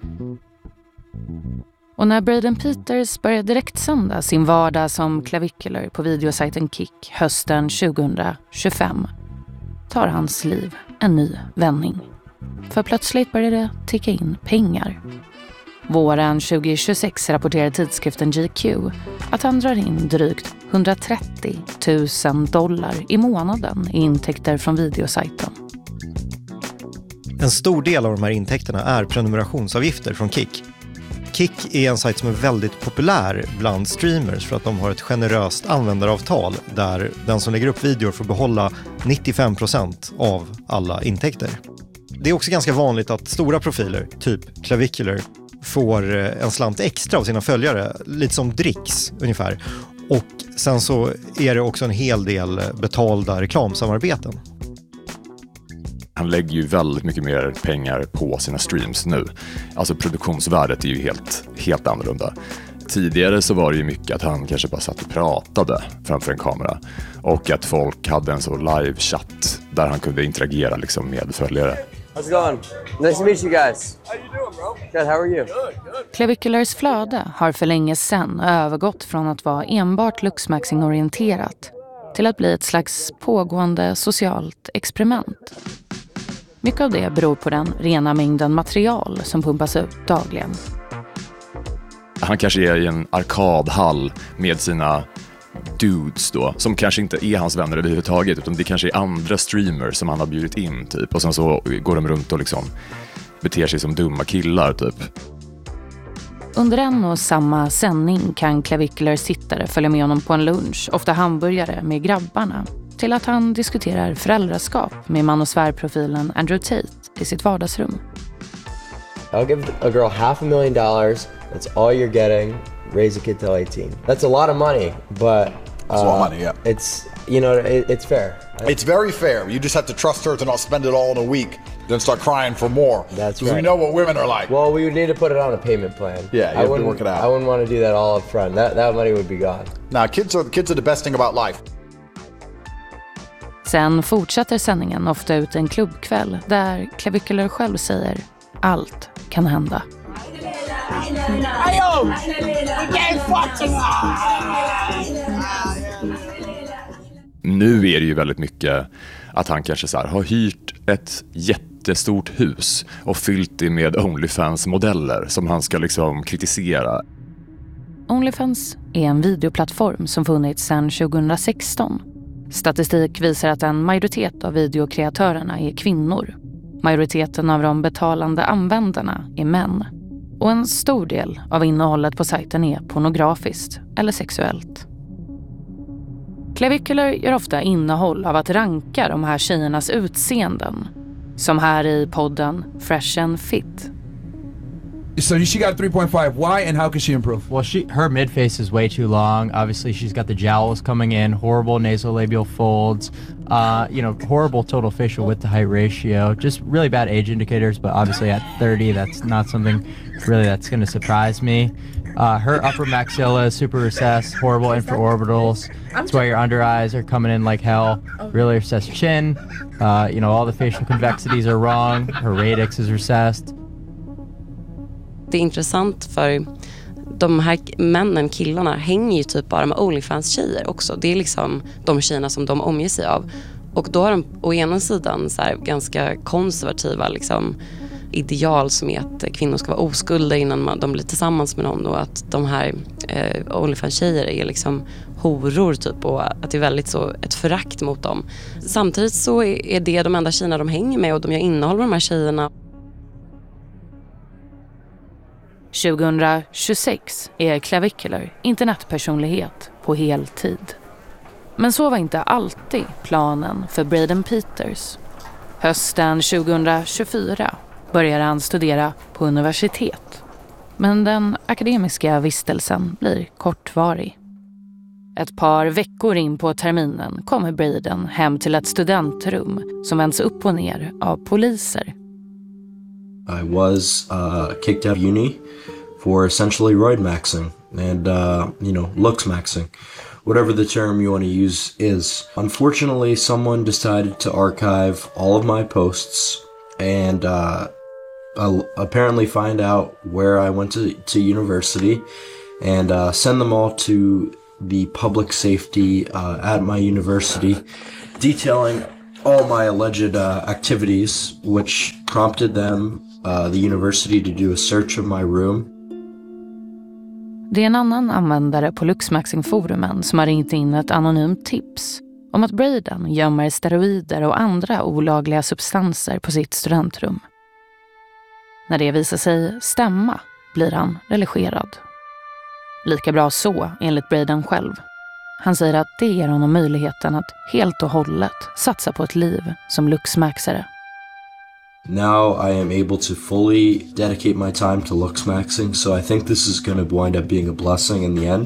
Och när Braden Peters började direktsända sin vardag som clavicular på videosajten Kik hösten tjugohundratjugofem tar hans liv en ny vändning. För plötsligt började det ticka in pengar. Våren tjugohundratjugosex rapporterar tidskriften G Q att han drar in drygt hundratrettio tusen dollar i månaden i intäkter från videosajten. En stor del av de här intäkterna är prenumerationsavgifter från Kik. Kik är en sajt som är väldigt populär bland streamers för att de har ett generöst användaravtal där den som lägger upp videor får behålla nittiofem procent av alla intäkter. Det är också ganska vanligt att stora profiler, typ Clavicular, får en slant extra av sina följare, lite som Dricks ungefär. Och sen så är det också en hel del betalda reklamsamarbeten. Han lägger ju väldigt mycket mer pengar på sina streams nu. Alltså produktionsvärdet är ju helt, helt annorlunda. Tidigare så var det ju mycket att han kanske bara satt och pratade framför en kamera. Och att folk hade en så live-chatt där han kunde interagera liksom med följare. How's it going? Nice to meet you guys. How you doing, bro? Good, how are you? Claviculars flöde har för länge sedan övergått från att vara enbart Luxmaxing-orienterat till att bli ett slags pågående socialt experiment. Mycket av det beror på den rena mängden material som pumpas ut dagligen. Han kanske är i en arkadhall med sina dudes då, som kanske inte är hans vänner överhuvudtaget, utan det kanske är andra streamers som han har bjudit in typ. Och sen så går de runt och liksom beter sig som dumma killar typ. Under en och samma sändning kan Clavicular sittare följa med honom på en lunch, ofta hamburgare med grabbarna, till att han diskuterar föräldraskap med man- och svärprofilen Andrew Tate i sitt vardagsrum. I'll give a girl half a million dollars. That's all you're getting. Raise a kid till eighteen. That's a lot of money, but uh, It's a lot of money, yeah. It's, you know, it, it's fair. It's very fair. You just have to trust her to not spend it all in a week, then start crying for more. That's right. right. We know what women are like. Well, we would need to put it on a payment plan. Yeah, you I have to work it out. I wouldn't want to do that all up front. That that money would be gone. Now, kids are kids are the best thing about life. Sen fortsätter sändningen ofta ut en klubbkväll där Clavicular själv säger allt kan hända. Nu är det ju väldigt mycket att han kanske så här har hyrt ett jättestort hus och fyllt det med OnlyFans-modeller som han ska liksom kritisera. OnlyFans är en videoplattform som funnits sedan tjugohundrasexton. Statistik visar att en majoritet av videokreatörerna är kvinnor. Majoriteten av de betalande användarna är män. Och en stor del av innehållet på sajten är pornografiskt eller sexuellt. Clavicular gör ofta innehåll av att ranka de här tjejernas utseenden. Som här i podden Fresh and Fit. So she got three point five. Why and how can she improve? Well, she her mid-face is way too long. Obviously, she's got the jowls coming in, horrible nasolabial folds, uh, you know, horrible total facial width to height ratio, just really bad age indicators, but obviously at thirty, that's not something really that's going to surprise me. Uh, her upper maxilla is super recessed, horrible infraorbitals. That's why your under eyes are coming in like hell. Really recessed chin. Uh, you know, all the facial convexities are wrong. Her radix is recessed. Det är intressant för de här männen, killarna, hänger ju typ bara med OnlyFans-tjejer också. Det är liksom de tjejerna som de omger sig av. Och då har de å ena sidan så här ganska konservativa liksom, ideal som är att kvinnor ska vara oskulda innan man, de blir tillsammans med någon och att de här eh, OnlyFans-tjejer är liksom horor typ och att det är väldigt så ett förakt mot dem. Samtidigt så är det de enda tjejerna de hänger med och de gör innehåll med de här tjejerna. tjugohundratjugosex är Clavicular internetpersonlighet på heltid. Men så var inte alltid planen för Braden Peters. Hösten tjugohundratjugofyra började han studera på universitet. Men den akademiska vistelsen blir kortvarig. Ett par veckor in på terminen kommer Braden hem till ett studentrum som vänds upp och ner av poliser. I was uh, kicked out of uni for essentially roid maxing and, uh, you know, looks maxing. Whatever the term you want to use is. Unfortunately, someone decided to archive all of my posts and uh, I'll apparently find out where I went to, to university and uh, send them all to the public safety uh, at my university, detailing all my alleged uh, activities, which prompted them, uh, the university, to do a search of my room. Det är en annan användare på Luxmaxing-forumen som har ringt in ett anonymt tips om att Braden gömmer steroider och andra olagliga substanser på sitt studentrum. När det visar sig stämma blir han religerad. Lika bra så, enligt Braden själv. Han säger att det ger honom möjligheten att helt och hållet satsa på ett liv som luxmaxare. Now I am able to fully dedicate my time to looks maxing, so I think this is going to wind up being a blessing in the end.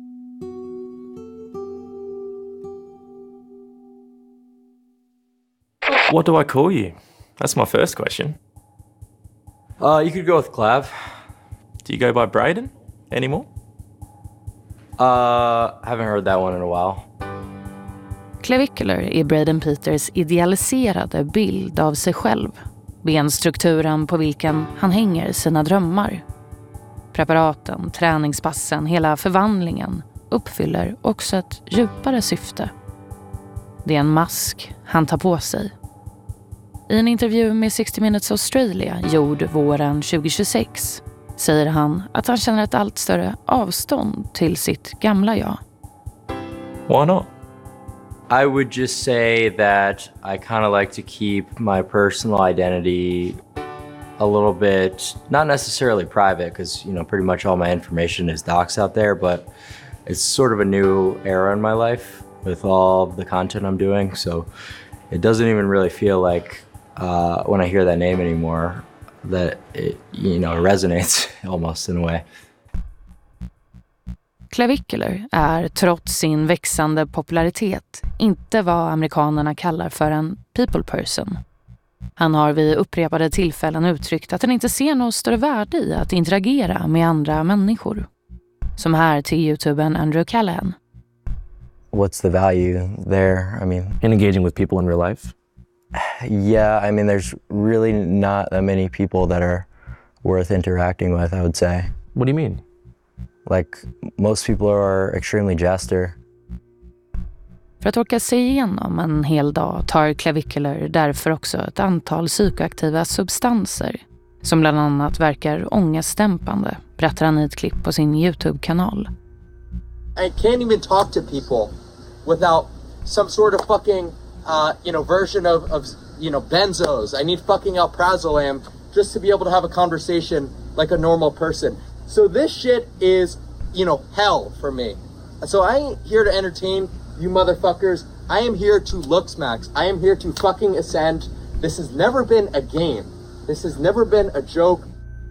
What do I call you? That's my first question. Uh, you could go with Clav. Do you go by Braden anymore? Uh, haven't heard that one in a while. Clavicular är Braden Peters idealiserade bild av sig själv. Benstrukturen på vilken han hänger sina drömmar. Preparaten, träningspassen, hela förvandlingen uppfyller också ett djupare syfte. Det är en mask han tar på sig. I en intervju med sextio minutes Australia gjord våren tjugohundratjugosex säger han att han känner ett allt större avstånd till sitt gamla jag. Why not? I would just say that I kind of like to keep my personal identity a little bit, not necessarily private, because, you know, pretty much all my information is doxed out there, but it's sort of a new era in my life with all of the content I'm doing, so it doesn't even really feel like uh, when I hear that name anymore that it, you know, resonates almost in a way. Clavicular är trots sin växande popularitet inte vad amerikanerna kallar för en people person. Han har vid upprepade tillfällen uttryckt att han inte ser något större värde i att interagera med andra människor. Som här till YouTubern Andrew Callahan. What's the value there? I mean, in engaging with people in real life? Yeah, I mean, there's really not that many people that are worth interacting with, I would say. What do you mean? Like, most people are extremely jester. För att orka sig igenom en hel dag tar Clavicular därför också ett antal psykoaktiva substanser som bland annat verkar ångestdämpande, berättar han i ett klipp på sin YouTube-kanal. I can't even talk to people without some sort of fucking, uh, you know, version of, of, you know, benzos. I need fucking alprazolam just to be able to have a conversation like a normal person. So this shit is, you know, hell for me. So I ain't here to entertain you motherfuckers. I am here to looks max. I am here to fucking ascend. This has never been a game. This has never been a joke.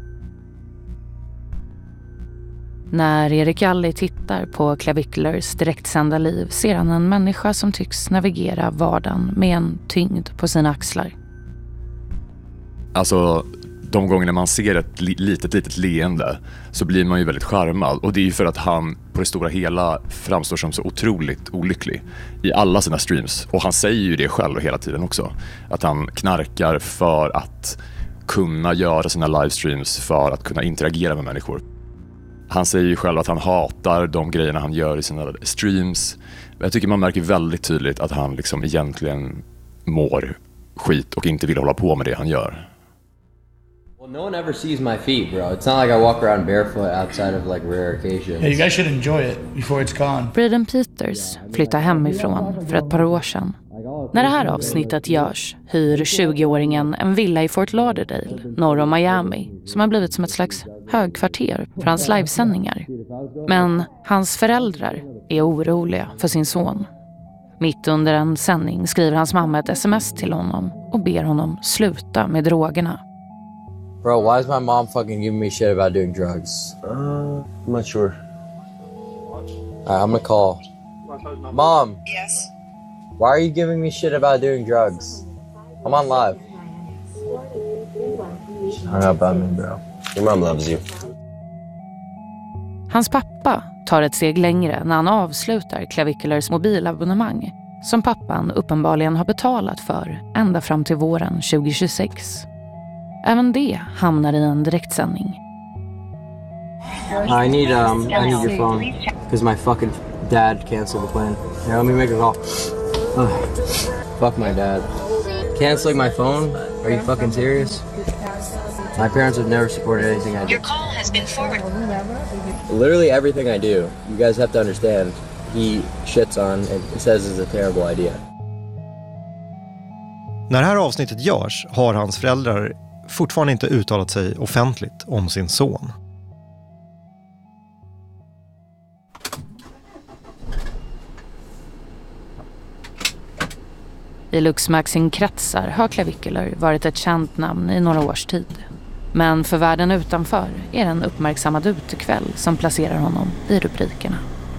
När Erik Alli tittar på Claviculars direktsända liv ser han en människa som tycks navigera vardagen med en tyngd på sina axlar. Alltså, de gångerna man ser ett li- litet, litet leende så blir man ju väldigt charmad. Och det är ju för att han på det stora hela framstår som så otroligt olycklig i alla sina streams. Och han säger ju det själv hela tiden också. Att han knarkar för att kunna göra sina livestreams, för att kunna interagera med människor. Han säger ju själv att han hatar de grejerna han gör i sina streams. Jag tycker man märker väldigt tydligt att han liksom egentligen mår skit och inte vill hålla på med det han gör. Well, no one ever sees my feet, bro. It's not like I walk around barefoot outside of like rare occasions. Yeah, you guys should enjoy it before it's gone. Braden Peters flyttade hemifrån för ett par år sedan. När det här avsnittet görs hyr tjugoåringen en villa i Fort Lauderdale, norr om Miami, som har blivit som ett slags högkvarter för hans livesändningar. Men hans föräldrar är oroliga för sin son. Mitt under en sändning skriver hans mamma ett sms till honom och ber honom sluta med drogerna. Bro, why is my mom fucking giving me shit about doing drugs? Uh, I'm not sure. Alright, I'm gonna call. Mom. Yes? Why are you giving me shit about doing drugs? I'm on live. Hung up on me, bro. Your mom loves you. Hans pappa tar ett steg längre när han avslutar Claviculars mobilabonnemang som pappan uppenbarligen har betalat för ända fram till våren tjugohundratjugosex. Även det hamnar i en direktsändning. I need um I need your phone because my fucking dad canceled the plan. Here, let me make a call. Ugh. Fuck my dad. Canceling my phone? Are you fucking serious? My parents have never supported anything I do. Your call has been forwarded. Literally everything I do, you guys have to understand, he shits on and says is a terrible idea. När det här avsnittet görs har hans föräldrar fortfarande inte uttalat sig offentligt om sin son. I Luxmaxing-kretsar har Clavicular varit ett känt namn i några års tid. Men för världen utanför är det en uppmärksammad utekväll som placerar honom i rubrikerna.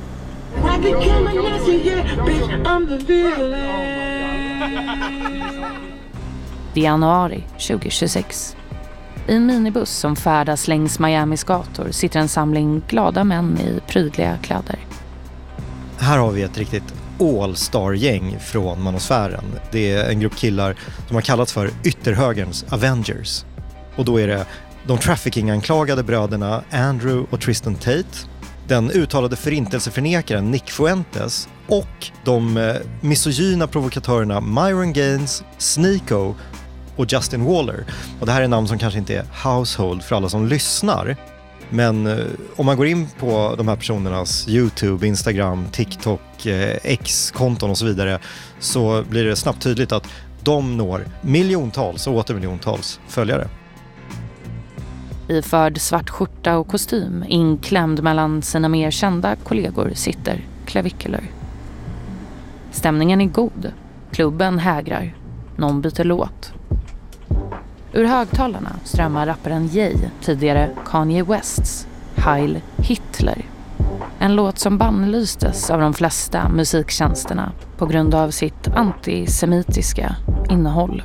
Det är januari tjugohundratjugosex. I en minibuss som färdas längs Miamis gator sitter en samling glada män i prydliga kläder. Här har vi ett riktigt all-star-gäng från manosfären. Det är en grupp killar som har kallats för ytterhögerns Avengers. Och då är det de trafficking-anklagade bröderna Andrew och Tristan Tate, den uttalade förintelseförnekaren Nick Fuentes och de misogyna provokatörerna Myron Gaines, Sneeko och Justin Waller. Och det här är namn som kanske inte är household för alla som lyssnar. Men eh, om man går in på de här personernas YouTube, Instagram, TikTok, eh, X-konton och så vidare så blir det snabbt tydligt att de når miljontals och åter miljontals följare. Iförd svart skjorta och kostym, inklämd mellan sina mer kända kollegor sitter Clavicular. Stämningen är god. Klubben hägrar. Någon byter låt. Ur högtalarna strömmar rapparen Jay, tidigare Kanye Wests, Heil Hitler. En låt som bannlystes av de flesta musiktjänsterna på grund av sitt antisemitiska innehåll.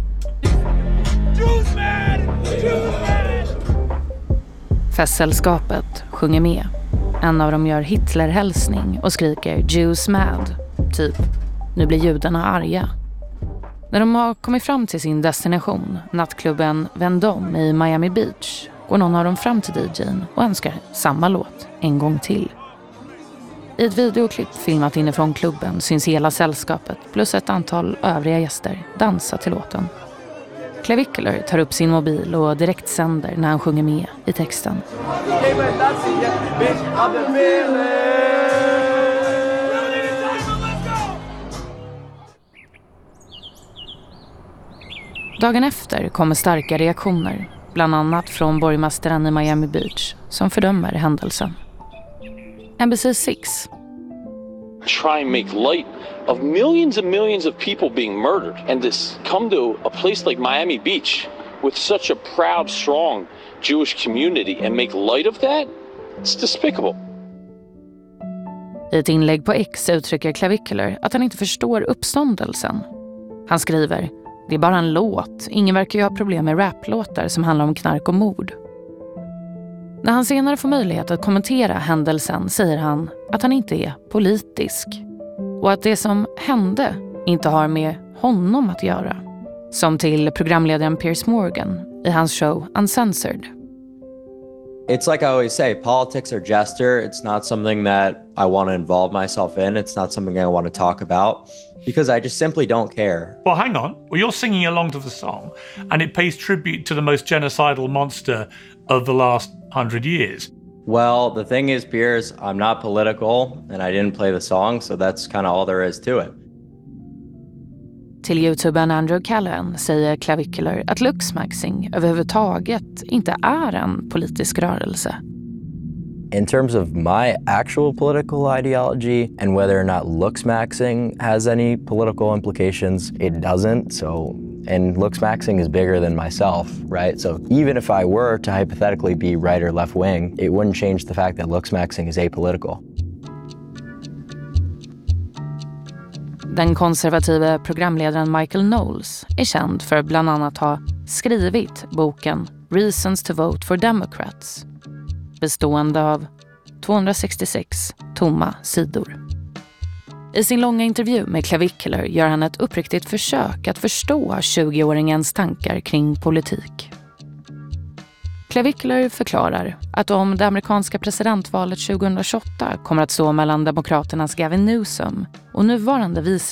Festsällskapet sjunger med. En av dem gör Hitler-hälsning och skriker Jews mad, typ nu blir judarna arga. När de har kommit fram till sin destination, nattklubben Vendôme i Miami Beach, går någon av dem fram till D J:n och önskar samma låt en gång till. I ett videoklipp filmat inifrån klubben syns hela sällskapet plus ett antal övriga gäster dansa till låten. Clavicular tar upp sin mobil och direkt sänder när han sjunger med i texten. Dagen efter kommer starka reaktioner, bland annat från borgmästaren i Miami Beach, som fördömer händelsen. N B C sex. Try and make light of millions and millions of people being murdered and this come to a place like Miami Beach with such a proud, strong Jewish community and make light of that? It's despicable. I ett inlägg på X uttrycker Clavicular att han inte förstår uppståndelsen. Han skriver: det är bara en låt. Ingen verkar ju ha problem med raplåtar som handlar om knark och mord. När han senare får möjlighet att kommentera händelsen säger han att han inte är politisk. Och att det som hände inte har med honom att göra. Som till programledaren Piers Morgan i hans show Uncensored. It's like I always say, politics are gesture. It's not something that I want to involve myself in. It's not something I want to talk about because I just simply don't care. Well, hang on. Well, you're singing along to the song and it pays tribute to the most genocidal monster of the last hundred years. Well, the thing is, Piers, I'm not political and I didn't play the song, so that's kind of all there is to it. Till YouTubern Andrew Callahan säger Clavicular att Luxmaxing överhuvudtaget inte är en politisk rörelse. In terms of my actual political ideology and whether or not Luxmaxing has any political implications, it doesn't. So, and Luxmaxing is bigger than myself, right? So even if I were to hypothetically be right or left wing, it wouldn't change the fact that Luxmaxing is apolitical. den konservativa programledaren Michael Knowles, är känd för att bland annat ha skrivit boken Reasons to Vote for Democrats, bestående av tvåhundrasextiosex tomma sidor. I sin långa intervju med Clavicular gör han ett uppriktigt försök att förstå tjugoåringens tankar kring politik. Clavicular förklarar att om det amerikanska presidentvalet tjugohundratjugoåtta kommer att stå mellan demokraternas Gavin Newsom och nuvarande vice